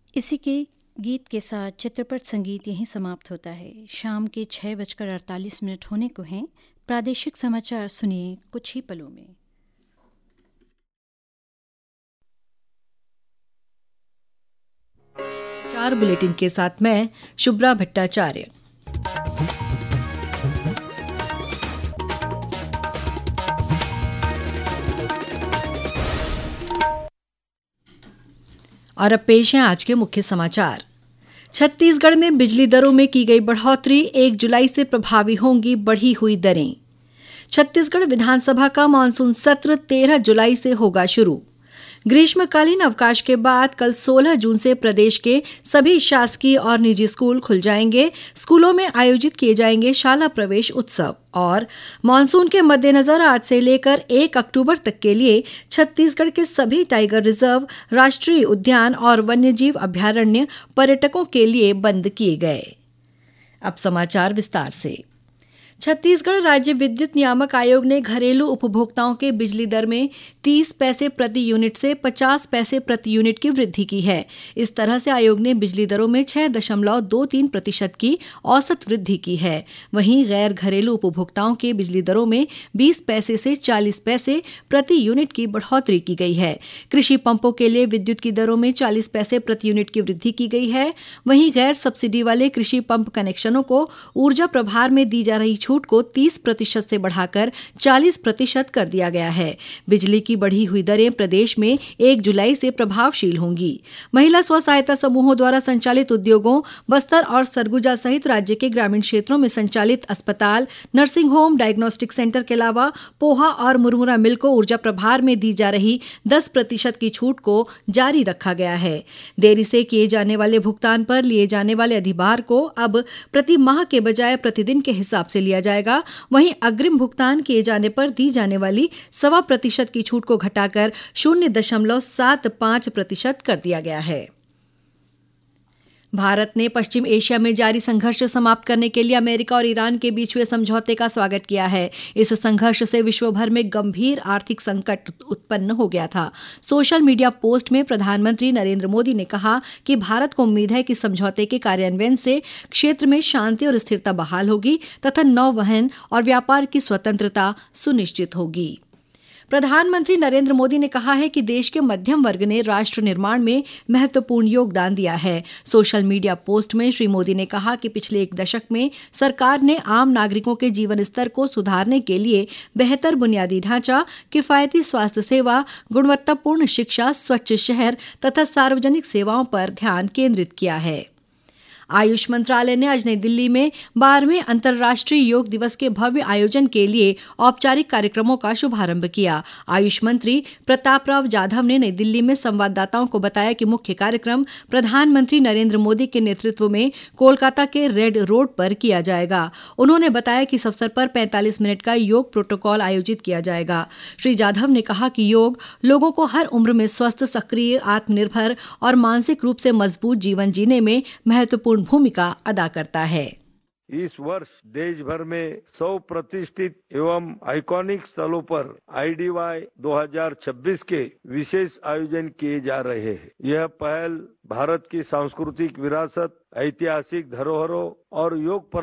इसी के गीत के साथ चित्रपट संगीत यहीं समाप्त होता है। शाम के 6:48 होने को हैं। प्रादेशिक समाचार सुनिए कुछ ही पलों में। चार बुलेटिन के साथ मैं शुभ्रा भट्टाचार्य। और अब पेश हैं आज के मुख्य समाचार। छत्तीसगढ़ में बिजली दरों में की गई बढ़ोतरी, 1 जुलाई से प्रभावी होंगी बढ़ी हुई दरें। छत्तीसगढ़ विधानसभा का मानसून सत्र 13 जुलाई से होगा शुरू। ग्रीष्मकालीन अवकाश के बाद कल 16 जून से प्रदेश के सभी शासकीय और निजी स्कूल खुल जाएंगे। स्कूलों में आयोजित किए जाएंगे शाला प्रवेश उत्सव। और मानसून के मद्देनजर आज से लेकर 1 अक्टूबर तक के लिए छत्तीसगढ़ के सभी टाइगर रिजर्व, राष्ट्रीय उद्यान और वन्यजीव अभयारण्य पर्यटकों के लिए बंद किए गए। अब समाचार विस्तार से। छत्तीसगढ़ राज्य विद्युत नियामक आयोग ने घरेलू उपभोक्ताओं के बिजली दर में 30 पैसे प्रति यूनिट से 50 पैसे प्रति यूनिट की वृद्धि की है। इस तरह से आयोग ने बिजली दरों में 6.23% की औसत वृद्धि की है। वहीं गैर घरेलू उपभोक्ताओं के बिजली दरों में 20 पैसे से 40 पैसे प्रति यूनिट की बढ़ोतरी की गई है। कृषि पंपों के लिए विद्युत की दरों में 40 पैसे प्रति यूनिट की वृद्धि की गई है। वहीं गैर सब्सिडी वाले कृषि पंप कनेक्शनों को ऊर्जा प्रभार में दी जा रही छूट को 30% से बढ़ाकर 40% कर दिया गया है। बिजली की बढ़ी हुई दरें प्रदेश में 1 जुलाई से प्रभावशील होंगी। महिला स्व सहायता समूहों द्वारा संचालित उद्योगों, बस्तर और सरगुजा सहित राज्य के ग्रामीण क्षेत्रों में संचालित अस्पताल, नर्सिंग होम, डायग्नोस्टिक सेंटर के अलावा पोहा और मुरमुरा मिल को ऊर्जा प्रभार में दी जा रही 10% की छूट को जारी रखा गया है। देरी से किए जाने वाले भुगतान पर लिए जाने वाले अधिभार को अब प्रति माह के बजाय प्रतिदिन के हिसाब से लिया जाएगा। वहीं अग्रिम भुगतान किए जाने पर दी जाने वाली 1.25% की छूट को घटाकर 0.75% कर दिया गया है। भारत ने पश्चिम एशिया में जारी संघर्ष समाप्त करने के लिए अमेरिका और ईरान के बीच हुए समझौते का स्वागत किया है। इस संघर्ष से विश्व भर में गंभीर आर्थिक संकट उत्पन्न हो गया था। सोशल मीडिया पोस्ट में प्रधानमंत्री नरेंद्र मोदी ने कहा कि भारत को उम्मीद है कि समझौते के कार्यान्वयन से क्षेत्र में शांति और स्थिरता बहाल होगी तथा नौवहन और व्यापार की स्वतंत्रता सुनिश्चित होगी। प्रधानमंत्री नरेंद्र मोदी ने कहा है कि देश के मध्यम वर्ग ने राष्ट्र निर्माण में महत्वपूर्ण योगदान दिया है। सोशल मीडिया पोस्ट में श्री मोदी ने कहा कि पिछले 1 दशक में सरकार ने आम नागरिकों के जीवन स्तर को सुधारने के लिए बेहतर बुनियादी ढांचा, किफायती स्वास्थ्य सेवा, गुणवत्तापूर्ण शिक्षा, स्वच्छ शहर तथा सार्वजनिक सेवाओं पर ध्यान केंद्रित किया है। आयुष मंत्रालय ने आज नई दिल्ली में 12वें अंतर्राष्ट्रीय योग दिवस के भव्य आयोजन के लिए औपचारिक कार्यक्रमों का शुभारंभ किया। आयुष मंत्री प्रतापराव जाधव ने नई दिल्ली में संवाददाताओं को बताया कि मुख्य कार्यक्रम प्रधानमंत्री नरेंद्र मोदी के नेतृत्व में कोलकाता के रेड रोड पर किया जाएगा। उन्होंने बताया कि इस अवसर पर 45 मिनट का योग प्रोटोकॉल आयोजित किया जाएगा। श्री जाधव ने कहा कि योग लोगों को हर उम्र में स्वस्थ, सक्रिय, आत्मनिर्भर और मानसिक रूप से मजबूत जीवन जीने में महत्वपूर्ण भूमिका अदा करता है। इस वर्ष देश भर में 100 प्रतिष्ठित एवं आइकॉनिक स्थलों पर IDY 2026 के विशेष आयोजन किए जा रहे हैं। यह पहल भारत की सांस्कृतिक विरासत, ऐतिहासिक धरोहरों और योग